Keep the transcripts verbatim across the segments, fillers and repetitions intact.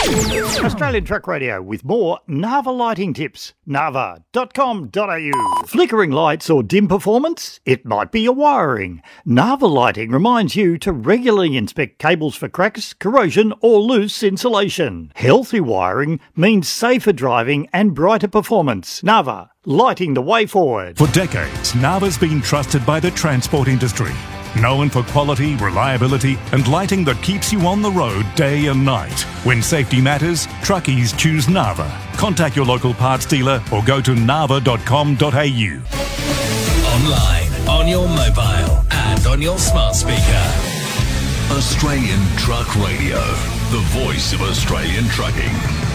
Australian Truck Radio with more Narva lighting tips. narva dot com dot a u. Flickering lights or dim performance? It might be your wiring. Narva Lighting reminds you to regularly inspect cables for cracks, corrosion or loose insulation. Healthy wiring means safer driving and brighter performance. Narva, lighting the way forward. For decades, Narva's been trusted by the transport industry. Known for quality, reliability and lighting that keeps you on the road day and night. When safety matters, truckies choose Narva. Contact your local parts dealer or go to narva dot com dot a u. Online, on your mobile and on your smart speaker. Australian Truck Radio, the voice of Australian trucking.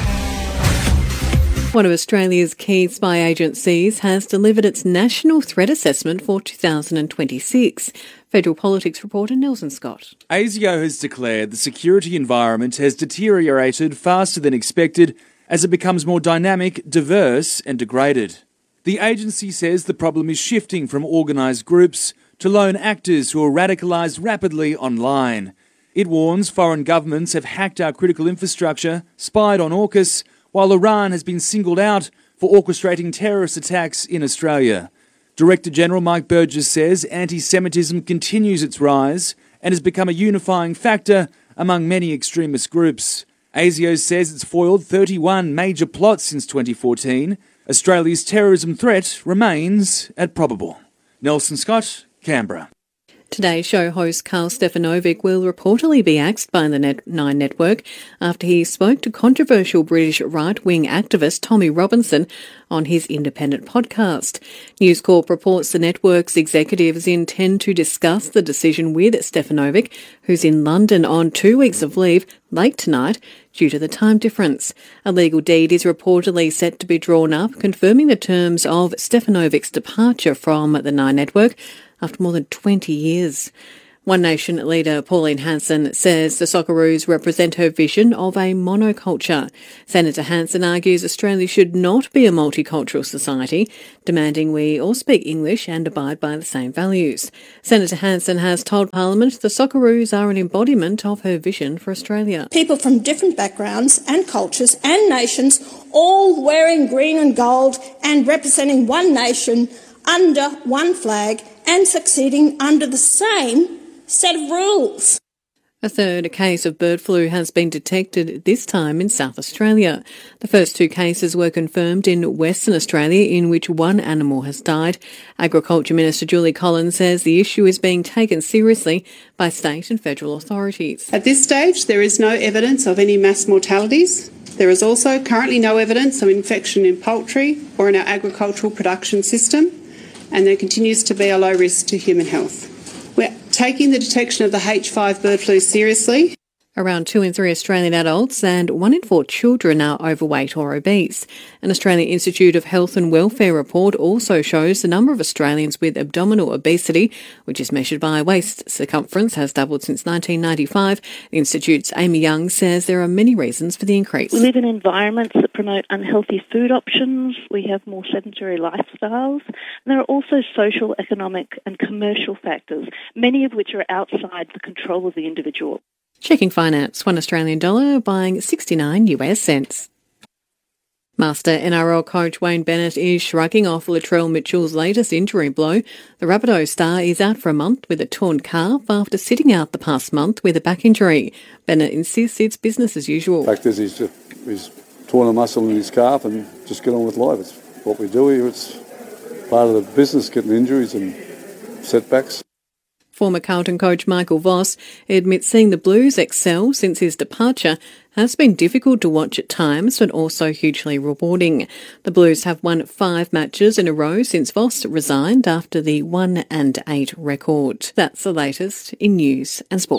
One of Australia's key spy agencies has delivered its National Threat Assessment for two thousand twenty-six. Federal Politics reporter Nelson Scott. ASIO has declared the security environment has deteriorated faster than expected as it becomes more dynamic, diverse and degraded. The agency says the problem is shifting from organised groups to lone actors who are radicalised rapidly online. It warns foreign governments have hacked our critical infrastructure, spied on AUKUS, while Iran has been singled out for orchestrating terrorist attacks in Australia. Director General Mike Burgess says anti-Semitism continues its rise and has become a unifying factor among many extremist groups. ASIO says it's foiled thirty-one major plots since twenty fourteen. Australia's terrorism threat remains at probable. Nelson Scott, Canberra. Today's show host Karl Stefanovic will reportedly be axed by the Net Nine Network after he spoke to controversial British right-wing activist Tommy Robinson on his independent podcast. News Corp reports the network's executives intend to discuss the decision with Stefanovic, who's in London on two weeks of leave late tonight due to the time difference. A legal deed is reportedly set to be drawn up, confirming the terms of Stefanovic's departure from the Nine Network after more than twenty years. One Nation leader Pauline Hanson says the Socceroos represent her vision of a monoculture. Senator Hanson argues Australia should not be a multicultural society, demanding we all speak English and abide by the same values. Senator Hanson has told Parliament the Socceroos are an embodiment of her vision for Australia. People from different backgrounds and cultures and nations, all wearing green and gold and representing one nation under one flag and succeeding under the same set of rules. A third case of bird flu has been detected, this time in South Australia. The first two cases were confirmed in Western Australia, in which one animal has died. Agriculture Minister Julie Collins says the issue is being taken seriously by state and federal authorities. At this stage, there is no evidence of any mass mortalities. There is also currently no evidence of infection in poultry or in our agricultural production system, and there continues to be a low risk to human health. We're taking the detection of the H five bird flu seriously. Around two in three Australian adults and one in four children are overweight or obese. An Australian Institute of Health and Welfare report also shows the number of Australians with abdominal obesity, which is measured by waist circumference, has doubled since nineteen ninety-five. The Institute's Amy Young says there are many reasons for the increase. We live in environments that promote unhealthy food options. We have more sedentary lifestyles. And there are also social, economic and commercial factors, many of which are outside the control of the individual. Checking finance, one Australian dollar buying sixty-nine US cents. Master N R L coach Wayne Bennett is shrugging off Latrell Mitchell's latest injury blow. The Rabbitoh star is out for a month with a torn calf after sitting out the past month with a back injury. Bennett insists it's business as usual. The fact is he's, just, he's torn a muscle in his calf and just get on with life. It's what we do here. It's part of the business, getting injuries and setbacks. Former Carlton coach Michael Voss admits seeing the Blues excel since his departure has been difficult to watch at times, but also hugely rewarding. The Blues have won five matches in a row since Voss resigned after the one and eight record. That's the latest in news and sport.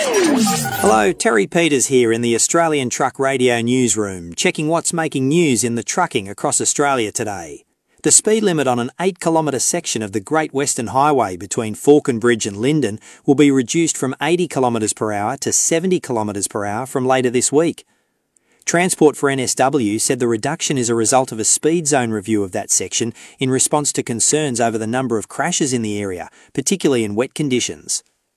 Hello, Terry Peters here in the Australian Truck Radio newsroom, checking what's making news in the trucking across Australia today. The speed limit on an eight kilometre section of the Great Western Highway between Falconbridge and Lyndon will be reduced from eighty kilometres per hour to seventy kilometres per hour from later this week. Transport for N S W said the reduction is a result of a speed zone review of that section in response to concerns over the number of crashes in the area, particularly in wet conditions.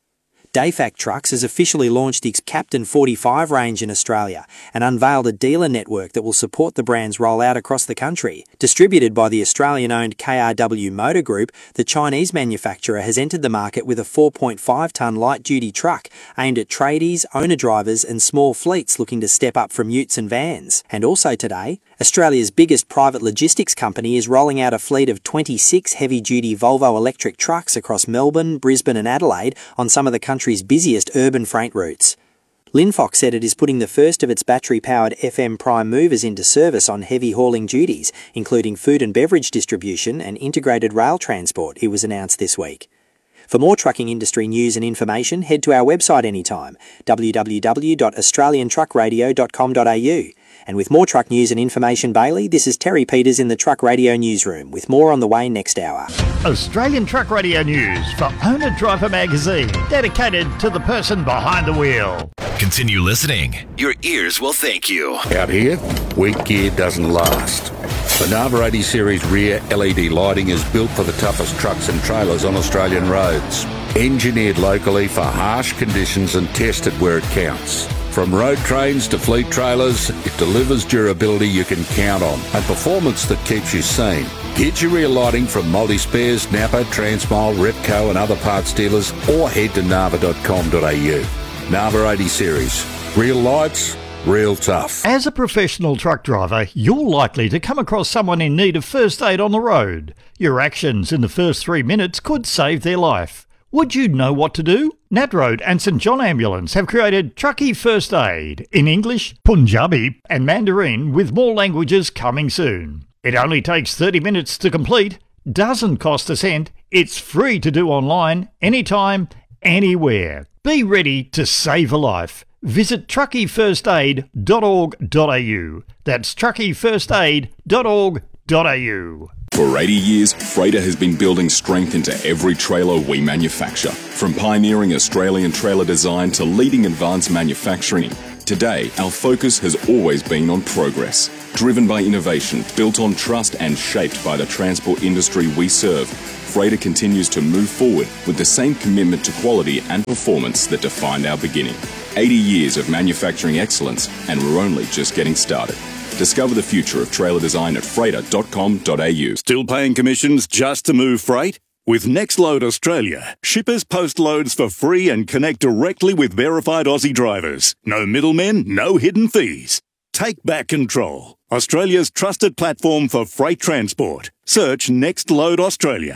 Dayfac Trucks has officially launched its Captain forty-five range in Australia and unveiled a dealer network that will support the brand's rollout across the country. Distributed by the Australian-owned K R W Motor Group, the Chinese manufacturer has entered the market with a four point five tonne light-duty truck aimed at tradies, owner-drivers and small fleets looking to step up from utes and vans. And also today, Australia's biggest private logistics company is rolling out a fleet of twenty-six heavy-duty Volvo electric trucks across Melbourne, Brisbane and Adelaide on some of the country's busiest urban freight routes. Linfox said it is putting the first of its battery-powered F M Prime movers into service on heavy hauling duties, including food and beverage distribution and integrated rail transport, it was announced this week. For more trucking industry news and information, head to our website anytime, w w w dot australian truck radio dot com dot a u. And with more truck news and information, Bailey, this is Terry Peters in the Truck Radio Newsroom, with more on the way next hour. Australian Truck Radio News for Owner Driver Magazine, dedicated to the person behind the wheel. Continue listening. Your ears will thank you. Out here, weak gear doesn't last. The Nava eighty series rear L E D lighting is built for the toughest trucks and trailers on Australian roads. Engineered locally for harsh conditions and tested where it counts. From road trains to fleet trailers, it delivers durability you can count on and performance that keeps you sane. Get your rear lighting from Multi Spares, Napa, Transmile, Repco and other parts dealers, or head to nava dot com dot a u. Nava eighty series. Real lights, real tough. As a professional truck driver, you're likely to come across someone in need of first aid on the road. Your actions in the first three minutes could save their life. Would you know what to do? Nat Road and St John Ambulance have created Truckee First Aid in English, Punjabi and Mandarin, with more languages coming soon. It only takes thirty minutes to complete, doesn't cost a cent, it's free to do online, anytime, anywhere. Be ready to save a life. Visit truckee first aid dot org dot a u. That's truckee first aid dot org dot a u. For eighty years, Freighter has been building strength into every trailer we manufacture. From pioneering Australian trailer design to leading advanced manufacturing, today our focus has always been on progress. Driven by innovation, built on trust and shaped by the transport industry we serve, Freighter continues to move forward with the same commitment to quality and performance that defined our beginning. eighty years of manufacturing excellence, and we're only just getting started. Discover the future of trailer design at freighter dot com dot a u. Still paying commissions just to move freight? With Nextload Australia, shippers post loads for free and connect directly with verified Aussie drivers. No middlemen, no hidden fees. Take back control. Australia's trusted platform for freight transport. Search Nextload Australia.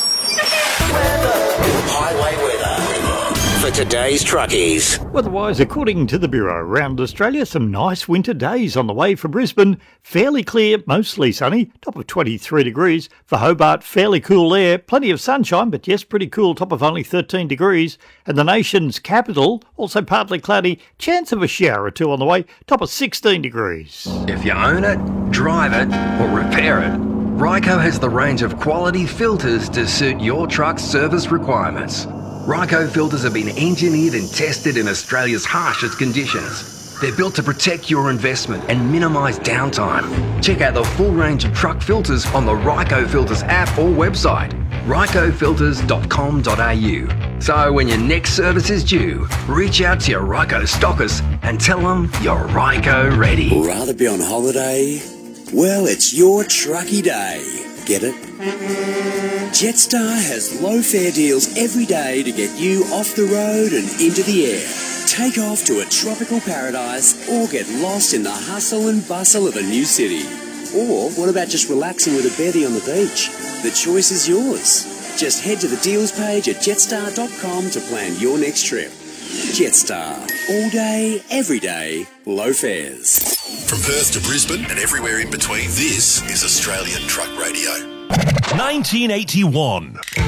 Highway weather for today's truckies. Weather-wise, according to the Bureau, around Australia, some nice winter days on the way for Brisbane. Fairly clear, mostly sunny, top of twenty-three degrees. For Hobart, fairly cool air, plenty of sunshine, but yes, pretty cool, top of only thirteen degrees. And the nation's capital, also partly cloudy, chance of a shower or two on the way, top of sixteen degrees. If you own it, drive it, or repair it, Ryco has the range of quality filters to suit your truck's service requirements. Ryco filters have been engineered and tested in Australia's harshest conditions. They're built to protect your investment and minimise downtime. Check out the full range of truck filters on the Ryco Filters app or website, ryco filters dot com dot a u. So when your next service is due, reach out to your Ryco stockers and tell them you're Ryco ready. Rather be on holiday? Well, it's your trucky day. Get it? Jetstar has low fare deals every day to get you off the road and into the air. Take off to a tropical paradise or get lost in the hustle and bustle of a new city. Or what about just relaxing with a beddie on the beach? The choice is yours. Just head to the deals page at jetstar dot com to plan your next trip. Jetstar. All day, every day, low fares. From Perth to Brisbane and everywhere in between, this is Australian Truck Radio. nineteen eighty-one.